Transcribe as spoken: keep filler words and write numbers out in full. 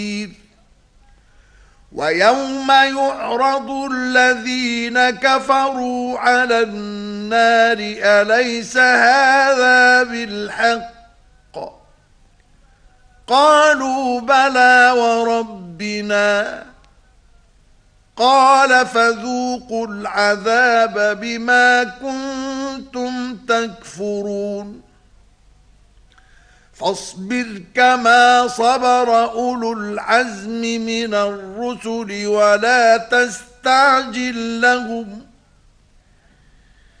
ويوم يعرض الذين كفروا على النار أليس هذا بالحق قالوا بلى وربنا قال فذوقوا العذاب بما كنتم تكفرون فاصبر كما صبر أولو العزم من الرسل ولا تستعجل لهم